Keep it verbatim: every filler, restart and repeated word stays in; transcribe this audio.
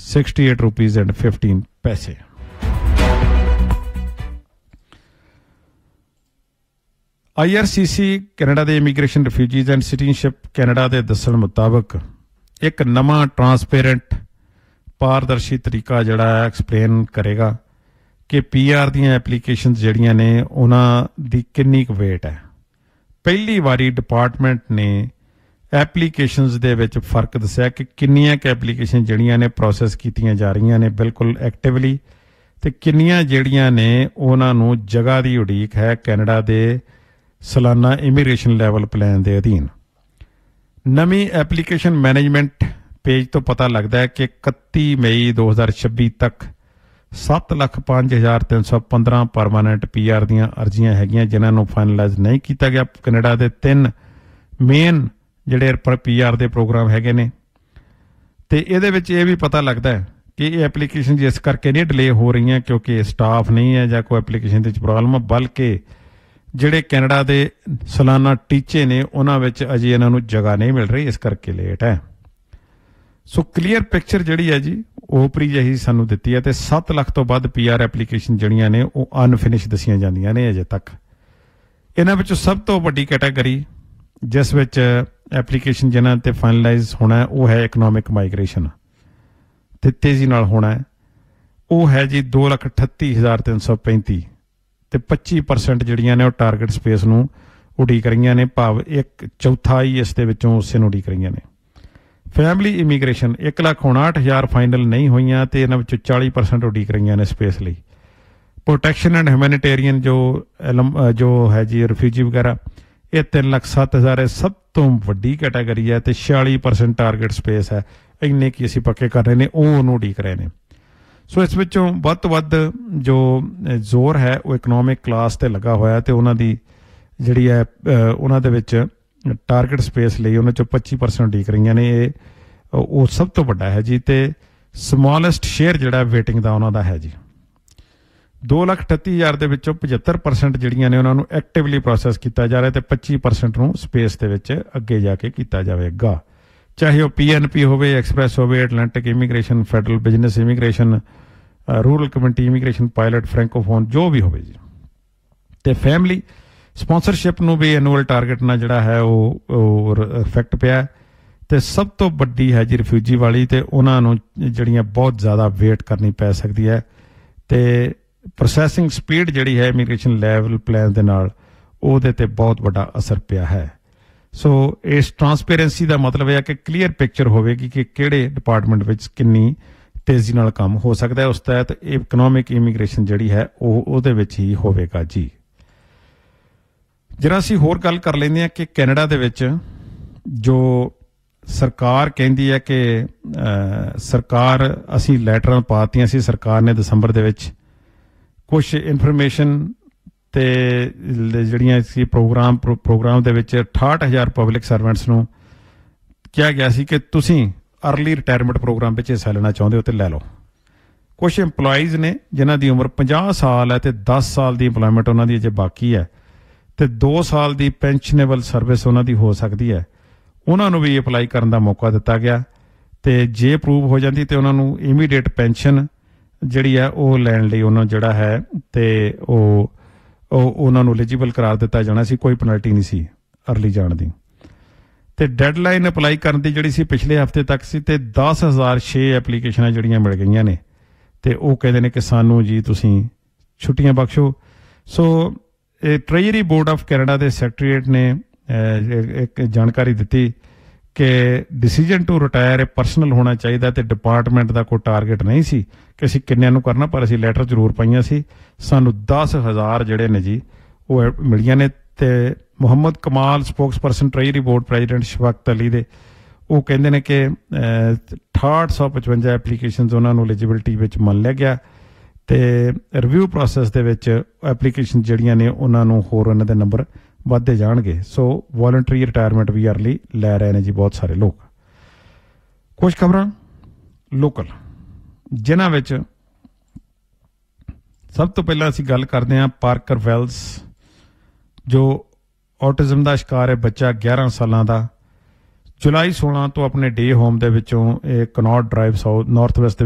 Sixty eight rupees and fifteen ਪੈਸੇ। I R C C Canada ਦੇ immigration refugees and citizenship Canada ਦੇ ਦੱਸਣ ਮੁਤਾਬਕ ਇੱਕ ਨਵਾਂ ਟਰਾਂਸਪੇਰੈਂਟ ਪਾਰਦਰਸ਼ੀ ਤਰੀਕਾ ਜਿਹੜਾ ਐਕਸਪਲੇਨ ਕਰੇਗਾ ਕਿ ਪੀ ਆਰ ਦੀਆਂ ਐਪਲੀਕੇਸ਼ਨ ਜਿਹੜੀਆਂ ਨੇ ਉਹਨਾਂ ਦੀ ਕਿੰਨੀ ਕੁ ਵੇਟ ਹੈ। ਪਹਿਲੀ ਵਾਰੀ ਡਿਪਾਰਟਮੈਂਟ ਨੇ ਐਪਲੀਕੇਸ਼ਨਸ ਦੇ ਵਿੱਚ ਫਰਕ ਦੱਸਿਆ ਕਿ ਕਿੰਨੀਆਂ ਕੁ ਐਪਲੀਕੇਸ਼ਨ ਜਿਹੜੀਆਂ ਨੇ ਪ੍ਰੋਸੈਸ ਕੀਤੀਆਂ ਜਾ ਰਹੀਆਂ ਨੇ ਬਿਲਕੁਲ ਐਕਟਿਵਲੀ, ਅਤੇ ਕਿੰਨੀਆਂ ਜਿਹੜੀਆਂ ਨੇ ਉਹਨਾਂ ਨੂੰ ਜਗ੍ਹਾ ਦੀ ਉਡੀਕ ਹੈ ਕੈਨੇਡਾ ਦੇ ਸਾਲਾਨਾ ਇਮੀਗ੍ਰੇਸ਼ਨ ਲੈਵਲ ਪਲਾਨ ਦੇ ਅਧੀਨ। ਨਵੀਂ ਐਪਲੀਕੇਸ਼ਨ ਮੈਨੇਜਮੈਂਟ ਪੇਜ ਤੋਂ ਪਤਾ ਲੱਗਦਾ ਹੈ ਕਿ ਇਕੱਤੀ ਮਈ ਦੋ ਹਜ਼ਾਰ ਛੱਬੀ ਤੱਕ ਸੱਤ ਲੱਖ ਪੰਜ ਹਜ਼ਾਰ ਤਿੰਨ ਸੌ ਪੰਦਰਾਂ ਪਰਮਾਨੈਂਟ ਪੀ ਆਰ ਦੀਆਂ ਅਰਜ਼ੀਆਂ ਹੈਗੀਆਂ ਜਿਨ੍ਹਾਂ ਨੂੰ ਫਾਈਨਲਾਈਜ਼ ਨਹੀਂ ਕੀਤਾ ਗਿਆ। ਕੈਨੇਡਾ ਦੇ ਤਿੰਨ ਮੇਨ ਜਿਹੜੇ ਪੀ ਆਰ ਦੇ ਪ੍ਰੋਗਰਾਮ ਹੈਗੇ ਨੇ, ਅਤੇ ਇਹਦੇ ਵਿੱਚ ਇਹ ਵੀ ਪਤਾ ਲੱਗਦਾ ਹੈ ਕਿ ਇਹ ਐਪਲੀਕੇਸ਼ਨ ਜਿਸ ਕਰਕੇ ਨਹੀਂ ਡਿਲੇ ਹੋ ਰਹੀਆਂ ਕਿਉਂਕਿ ਸਟਾਫ ਨਹੀਂ ਹੈ ਜਾਂ ਕੋਈ ਐਪਲੀਕੇਸ਼ਨ ਦੇ ਵਿੱਚ ਪ੍ਰੋਬਲਮ ਹੈ, ਬਲਕਿ ਜਿਹੜੇ ਕੈਨੇਡਾ ਦੇ ਸਾਲਾਨਾ ਟੀਚੇ ਨੇ ਉਹਨਾਂ ਵਿੱਚ ਅਜੇ ਇਹਨਾਂ ਨੂੰ ਜਗ੍ਹਾ ਨਹੀਂ ਮਿਲ ਰਹੀ, ਇਸ ਕਰਕੇ ਲੇਟ ਹੈ। ਸੋ ਕਲੀਅਰ ਪਿਕਚਰ ਜਿਹੜੀ ਹੈ ਜੀ ਓਪਰੀ ਜਿਹੀ ਸਾਨੂੰ ਦਿੱਤੀ ਹੈ, ਅਤੇ ਸੱਤ ਲੱਖ ਤੋਂ ਵੱਧ ਪੀ ਆਰ ਐਪਲੀਕੇਸ਼ਨ ਜਿਹੜੀਆਂ ਨੇ ਉਹ ਅਨਫਿਨਿਸ਼ ਦੱਸੀਆਂ ਜਾਂਦੀਆਂ ਨੇ ਅਜੇ ਤੱਕ। ਇਹਨਾਂ ਵਿੱਚੋਂ ਸਭ ਤੋਂ ਵੱਡੀ ਕੈਟਾਗਰੀ ਜਿਸ ਵਿੱਚ ਐਪਲੀਕੇਸ਼ਨ ਜਿਨ੍ਹਾਂ 'ਤੇ ਫਾਈਨਲਾਈਜ਼ ਹੋਣਾ ਉਹ ਹੈ ਇਕਨੋਮਿਕ ਮਾਈਗ੍ਰੇਸ਼ਨ, ਅਤੇ ਤੇਜ਼ੀ ਨਾਲ ਹੋਣਾ ਹੈ। ਉਹ ਹੈ ਜੀ ਦੋ ਲੱਖ ਅਠੱਤੀ ਹਜ਼ਾਰ ਤਿੰਨ ਸੌ ਪੈਂਤੀ, ਅਤੇ ਪੱਚੀ ਪਰਸੈਂਟ ਜਿਹੜੀਆਂ ਨੇ ਉਹ ਟਾਰਗੇਟ ਸਪੇਸ ਨੂੰ ਉਡੀਕ ਰਹੀਆਂ ਨੇ, ਭਾਵ ਇੱਕ ਚੌਥਾਈ ਇਸ ਦੇ ਵਿੱਚੋਂ ਉਸੇ ਨੂੰ ਉਡੀਕ ਰਹੀਆਂ ਨੇ। ਫੈਮਿਲੀ ਇਮੀਗ੍ਰੇਸ਼ਨ ਇੱਕ ਲੱਖ ਉਣਾਹਠ ਹਜ਼ਾਰ ਫਾਈਨਲ ਨਹੀਂ ਹੋਈਆਂ, ਅਤੇ ਇਹਨਾਂ ਵਿੱਚੋਂ ਚਾਲੀ ਪਰਸੈਂਟ ਉਡੀਕ ਰਹੀਆਂ ਨੇ ਸਪੇਸ ਲਈ। ਪ੍ਰੋਟੈਕਸ਼ਨ ਐਂਡ ਹਿਊਮੈਨਿਟੇਰੀਅਨ ਜੋ ਐਲਮ ਜੋ ਹੈ ਜੀ ਰਿਫਿਊਜੀ ਵਗੈਰਾ, ਇਹ ਤਿੰਨ ਲੱਖ ਸੱਤ ਹਜ਼ਾਰ ਸਭ ਤੋਂ ਵੱਡੀ ਕੈਟਾਗਰੀ ਹੈ, ਅਤੇ ਛਿਆਲੀ ਪਰਸੈਂਟ ਟਾਰਗੇਟ ਸਪੇਸ ਹੈ। ਇੰਨੇ ਕੀ ਅਸੀਂ ਪੱਕੇ ਕਰ ਰਹੇ ਨੇ ਉਹ ਉਹਨੂੰ ਉਡੀਕ ਰਹੇ ਨੇ। ਸੋ ਇਸ ਵਿੱਚੋਂ ਵੱਧ ਤੋਂ ਵੱਧ ਜੋ ਜ਼ੋਰ ਹੈ ਉਹ ਇਕਨੋਮਿਕ ਕਲਾਸ 'ਤੇ ਲੱਗਾ ਹੋਇਆ, ਅਤੇ ਉਹਨਾਂ ਦੀ ਜਿਹੜੀ ਹੈ ਉਹਨਾਂ ਦੇ ਵਿੱਚ ਟਾਰਗੇਟ ਸਪੇਸ ਲਈ ਉਹਨਾਂ 'ਚੋਂ ਪੱਚੀ ਪਰਸੈਂਟ ਉਡੀਕ ਰਹੀਆਂ ਨੇ। ਇਹ ਉਹ ਸਭ ਤੋਂ ਵੱਡਾ ਹੈ ਜੀ, ਅਤੇ ਸਮੋਲੈਸਟ ਸ਼ੇਅਰ ਜਿਹੜਾ ਵੇਟਿੰਗ ਦਾ ਉਹਨਾਂ ਦਾ ਹੈ ਜੀ। ਦੋ ਲੱਖ ਅਠੱਤੀ ਹਜ਼ਾਰ ਦੇ ਵਿੱਚੋਂ ਪਝੱਤਰ ਪਰਸੈਂਟ ਜਿਹੜੀਆਂ ਨੇ ਉਹਨਾਂ ਨੂੰ ਐਕਟਿਵਲੀ ਪ੍ਰੋਸੈਸ ਕੀਤਾ ਜਾ ਰਿਹਾ, ਅਤੇ ਪੱਚੀ ਪਰਸੈਂਟ ਨੂੰ ਸਪੇਸ ਦੇ ਵਿੱਚ ਅੱਗੇ ਜਾ ਕੇ ਕੀਤਾ ਜਾਵੇਗਾ, ਚਾਹੇ ਉਹ ਪੀ ਐਨ ਪੀ ਹੋਵੇ, ਐਕਸਪ੍ਰੈਸ ਹੋਵੇ, Atlantic immigration, federal business immigration, rural community immigration, pilot, ਫਰੈਂਕੋਫੋਨ, ਜੋ ਵੀ ਹੋਵੇ ਜੀ। ਅਤੇ ਫੈਮਿਲੀ ਸਪੋਂਸਰਸ਼ਿਪ ਨੂੰ ਵੀ ਐਨੂਅਲ ਟਾਰਗੇਟ ਨਾਲ ਜਿਹੜਾ ਹੈ ਉਹ ਇਫੈਕਟ ਪਿਆ, ਅਤੇ ਸਭ ਤੋਂ ਵੱਡੀ ਹੈ ਜੀ ਰਿਫਿਊਜੀ ਵਾਲੀ, ਅਤੇ ਉਹਨਾਂ ਨੂੰ ਜਿਹੜੀਆਂ ਬਹੁਤ ਜ਼ਿਆਦਾ ਵੇਟ ਕਰਨੀ ਪੈ ਸਕਦੀ ਹੈ, ਅਤੇ ਪ੍ਰੋਸੈਸਿੰਗ ਸਪੀਡ ਜਿਹੜੀ ਹੈ ਇਮੀਗ੍ਰੇਸ਼ਨ ਲੈਵਲ ਪਲਾਨ ਦੇ ਨਾਲ ਉਹਦੇ 'ਤੇ ਬਹੁਤ ਵੱਡਾ ਅਸਰ ਪਿਆ ਹੈ। ਸੋ ਇਸ ਟਰਾਂਸਪੇਰੈਂਸੀ ਦਾ ਮਤਲਬ ਇਹ ਹੈ ਕਿ ਕਲੀਅਰ ਪਿਕਚਰ ਹੋਵੇਗੀ ਕਿ ਕਿਹੜੇ ਡਿਪਾਰਟਮੈਂਟ ਵਿੱਚ ਕਿੰਨੀ ਤੇਜ਼ੀ ਨਾਲ ਕੰਮ ਹੋ ਸਕਦਾ ਹੈ। ਉਸ ਤਹਿਤ ਇਕਨੋਮਿਕ ਇਮੀਗ੍ਰੇਸ਼ਨ ਜਿਹੜੀ ਹੈ ਉਹ ਉਹਦੇ ਵਿੱਚ ਹੀ ਹੋਵੇਗਾ ਜੀ। ਜਿਹੜਾ ਅਸੀਂ ਹੋਰ ਗੱਲ ਕਰ ਲੈਂਦੇ ਹਾਂ ਕਿ ਕੈਨੇਡਾ ਦੇ ਵਿੱਚ ਜੋ ਸਰਕਾਰ ਕਹਿੰਦੀ ਹੈ ਕਿ ਸਰਕਾਰ ਅਸੀਂ ਲੈਟਰਾਂ ਪਾਤੀਆਂ ਸੀ, ਸਰਕਾਰ ਨੇ ਦਸੰਬਰ ਦੇ ਵਿੱਚ ਕੁਛ ਇਨਫੋਰਮੇਸ਼ਨ ਅਤੇ ਜਿਹੜੀਆਂ ਸੀ ਪ੍ਰੋਗਰਾਮ ਪ੍ਰੋਗਰਾਮ ਦੇ ਵਿੱਚ ਅਠਾਹਠ ਹਜ਼ਾਰ ਪਬਲਿਕ ਸਰਵੈਂਟਸ ਨੂੰ ਕਿਹਾ ਗਿਆ ਸੀ ਕਿ ਤੁਸੀਂ ਅਰਲੀ ਰਿਟਾਇਰਮੈਂਟ ਪ੍ਰੋਗਰਾਮ ਵਿੱਚ ਹਿੱਸਾ ਲੈਣਾ ਚਾਹੁੰਦੇ ਹੋ ਤਾਂ ਲੈ ਲਓ। ਕੁਛ ਇੰਪਲੋਈਜ਼ ਨੇ ਜਿਨ੍ਹਾਂ ਦੀ ਉਮਰ ਪੰਜਾਹ ਸਾਲ ਹੈ ਅਤੇ ਦਸ ਸਾਲ ਦੀ ਇੰਪਲੋਇਮੈਂਟ ਉਹਨਾਂ ਦੀ ਅਜੇ ਬਾਕੀ ਹੈ, ਅਤੇ ਦੋ ਸਾਲ ਦੀ ਪੈਨਸ਼ਨੇਬਲ ਸਰਵਿਸ ਉਹਨਾਂ ਦੀ ਹੋ ਸਕਦੀ ਹੈ, ਉਹਨਾਂ ਨੂੰ ਵੀ ਅਪਲਾਈ ਕਰਨ ਦਾ ਮੌਕਾ ਦਿੱਤਾ ਗਿਆ। ਅਤੇ ਜੇ ਅਪਰੂਵ ਹੋ ਜਾਂਦੀ ਤਾਂ ਉਹਨਾਂ ਨੂੰ ਇਮੀਡੀਏਟ ਪੈਨਸ਼ਨ ਜਿਹੜੀ ਹੈ ਉਹ ਲੈਣ ਲਈ ਉਹਨਾਂ ਜਿਹੜਾ ਹੈ ਅਤੇ ਉਹ ਉਹ ਉਹਨਾਂ ਨੂੰ ਐਲੀਜੀਬਲ ਕਰਾਰ ਦਿੱਤਾ ਜਾਣਾ ਸੀ, ਕੋਈ ਪੈਨਲਟੀ ਨਹੀਂ ਸੀ ਅਰਲੀ ਜਾਣ ਦੀ। ਅਤੇ ਡੈਡਲਾਈਨ ਅਪਲਾਈ ਕਰਨ ਦੀ ਜਿਹੜੀ ਸੀ ਪਿਛਲੇ ਹਫ਼ਤੇ ਤੱਕ ਸੀ, ਅਤੇ ਦਸ ਹਜ਼ਾਰ ਛੇ ਐਪਲੀਕੇਸ਼ਨਾਂ ਜਿਹੜੀਆਂ ਮਿਲ ਗਈਆਂ ਨੇ, ਅਤੇ ਉਹ ਕਹਿੰਦੇ ਨੇ ਕਿ ਸਾਨੂੰ ਜੀ ਤੁਸੀਂ ਛੁੱਟੀਆਂ ਬਖਸ਼ੋ। ਸੋ ਇਹ ਟ੍ਰੇਜਰੀ ਬੋਰਡ ਆਫ ਕੈਨੇਡਾ ਦੇ ਸੈਕਟਰੀਏਟ ਨੇ ਇੱਕ ਜਾਣਕਾਰੀ ਦਿੱਤੀ ਕਿ ਡਿਸੀਜਨ ਟੂ ਰਿਟਾਇਰ ਇਹ ਪਰਸਨਲ ਹੋਣਾ ਚਾਹੀਦਾ, ਅਤੇ ਡਿਪਾਰਟਮੈਂਟ ਦਾ ਕੋਈ ਟਾਰਗੇਟ ਨਹੀਂ ਸੀ ਕਿ ਅਸੀਂ ਕਿੰਨਿਆਂ ਨੂੰ ਕਰਨਾ, ਪਰ ਅਸੀਂ ਲੈਟਰ ਜ਼ਰੂਰ ਪਾਈਆਂ ਸੀ। ਸਾਨੂੰ ਦਸ ਹਜ਼ਾਰ ਜਿਹੜੇ ਨੇ ਜੀ ਉਹ ਮਿਲੀਆਂ ਨੇ। ਅਤੇ ਮੁਹੰਮਦ ਕਮਾਲ spokes person ਟ੍ਰੇਜਰੀ board president ਸ਼ਫਕਤ Ali ਦੇ ਉਹ ਕਹਿੰਦੇ ਨੇ ਕਿ ਅਠਾਹਠ ਸੌ ਪਚਵੰਜਾ ਐਪਲੀਕੇਸ਼ਨਸ ਉਹਨਾਂ ਨੂੰ ਐਲੀਜੀਬਿਲਿਟੀ ਵਿੱਚ ਮੰਨ ਲਿਆ ਗਿਆ, ਅਤੇ ਰਿਵਿਊ ਪ੍ਰੋਸੈਸ ਦੇ ਵਿੱਚ ਐਪਲੀਕੇਸ਼ਨ ਜਿਹੜੀਆਂ ਨੇ ਉਹਨਾਂ ਨੂੰ ਹੋਰ ਉਹਨਾਂ ਦੇ ਨੰਬਰ ਵੱਧਦੇ ਜਾਣਗੇ। ਸੋ ਵੋਲੰਟਰੀ ਰਿਟਾਇਰਮੈਂਟ ਵੀ ਅਰਲੀ ਲੈ ਰਹੇ ਨੇ ਜੀ ਬਹੁਤ ਸਾਰੇ ਲੋਕ। ਕੁਝ ਖਬਰਾਂ ਲੋਕਲ ਜਿਨ੍ਹਾਂ ਵਿੱਚ ਸਭ ਤੋਂ ਪਹਿਲਾਂ ਅਸੀਂ ਗੱਲ ਕਰਦੇ ਹਾਂ ਪਾਰਕਰ ਵੈਲਸ ਜੋ ਔਟਿਜ਼ਮ ਦਾ ਸ਼ਿਕਾਰ ਹੈ ਬੱਚਾ ਗਿਆਰਾਂ ਸਾਲਾਂ ਦਾ, ਜੁਲਾਈ ਸੋਲਾਂ ਤੋਂ ਆਪਣੇ ਡੇ ਹੋਮ ਦੇ ਵਿੱਚੋਂ ਇਹ Connaught drive south north West